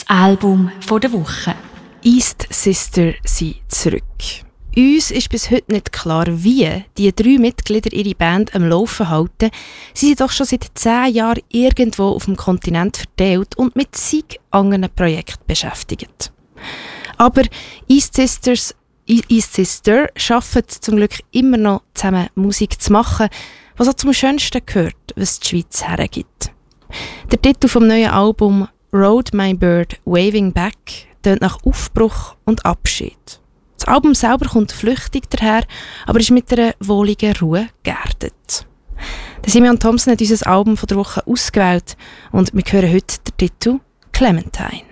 Album der Woche. East Sister sind zurück. Uns ist bis heute nicht klar, wie die 3 Mitglieder ihre Band am Laufen halten. Sie sind doch schon seit 10 Jahren irgendwo auf dem Kontinent verteilt und mit zig anderen Projekten beschäftigt. Aber East Sister schaffen zum Glück immer noch zusammen Musik zu machen, was auch zum Schönsten gehört, was die Schweiz hergibt. Der Titel vom neuen Album «Rode My Bird Waving Back» tönt nach Aufbruch und Abschied. Das Album selber kommt flüchtig daher, aber ist mit einer wohligen Ruhe geerdet. Der Simeon Thompson hat unser Album von der Woche ausgewählt und wir hören heute den Titel «Clementine».